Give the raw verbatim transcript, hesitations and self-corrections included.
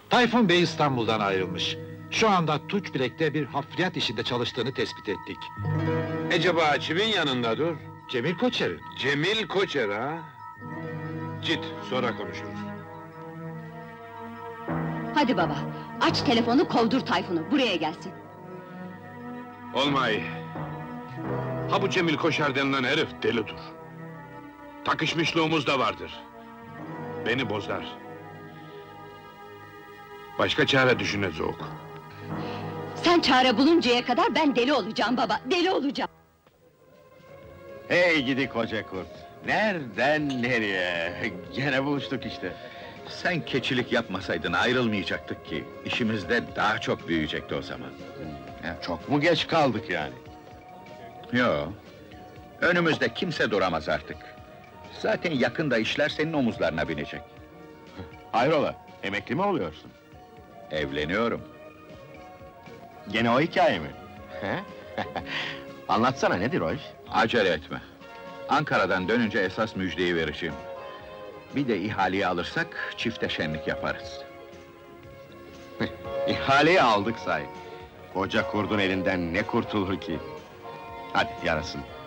Tayfun Bey İstanbul'dan ayrılmış. Şu anda Tuçbilek'te bir hafriyat işinde çalıştığını tespit ettik. Acaba kimin yanında dur? Cemil Koçer'in. Cemil Koçer ha? Git, sonra konuşuruz. Hadi baba, aç telefonu, kovdur Tayfun'u, buraya gelsin. Olmay. Ha bu Cemil Koçer denilen herif delidir. Takışmışlığımız da vardır. Beni bozar. Başka çare düşüneceğiz. Sen çare buluncaya kadar ben deli olacağım baba, deli olacağım! Hey gidi koca kurt! Nereden nereye? Gene buluştuk işte. Sen keçilik yapmasaydın ayrılmayacaktık ki. İşimiz de daha çok büyüyecekti o zaman. Ya, çok mu geç kaldık yani? Yo. Önümüzde kimse duramaz artık. Zaten yakında işler senin omuzlarına binecek. Hayrola, emekli mi oluyorsun? Evleniyorum. Gene o hikaye mi? He? Anlatsana, nedir o iş? Acele etme. Ankara'dan dönünce esas müjdeyi vereceğim. Bir de ihaleyi alırsak çifte şenlik yaparız. İhaleyi aldık say. Koca kurdun elinden ne kurtulur ki? Hadi yarasın.